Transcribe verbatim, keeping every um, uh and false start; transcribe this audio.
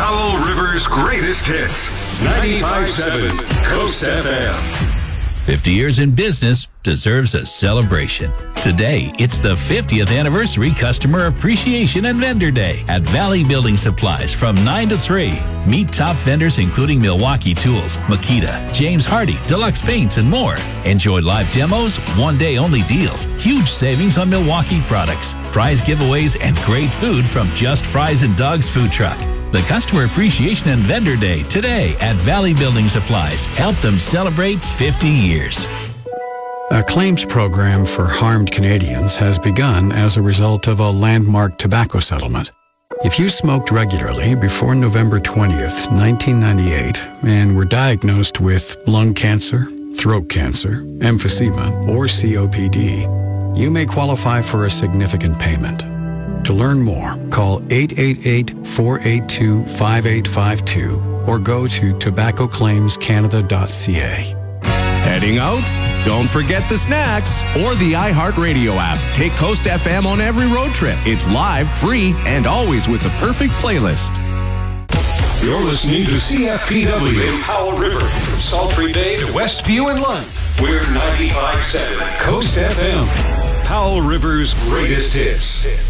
Powell River's greatest hits. ninety-five point seven Coast F M. fifty years in business deserves a celebration. Today, it's the fiftieth anniversary Customer Appreciation and Vendor Day at Valley Building Supplies from nine to three. Meet top vendors including Milwaukee Tools, Makita, James Hardy, Deluxe Paints, and more. Enjoy live demos, one-day only deals, huge savings on Milwaukee products, prize giveaways, and great food from Just Fries and Dogs food truck. The Customer Appreciation and Vendor Day today at Valley Building Supplies. Help them celebrate fifty years. A claims program for harmed Canadians has begun as a result of a landmark tobacco settlement. If you smoked regularly before November twentieth, nineteen ninety-eight, and were diagnosed with lung cancer, throat cancer, emphysema, or C O P D, you may qualify for a significant payment. To learn more, call eight eight eight, four eight two, five eight five two or go to tobacco claims canada dot c a. Heading out? Don't forget the snacks or the iHeartRadio app. Take Coast F M on every road trip. It's live, free, and always with the perfect playlist. You're listening to C F P W in Powell River. From Sultry Bay to Westview and Lund. We're ninety-five point seven Coast F M. Powell River's greatest hits.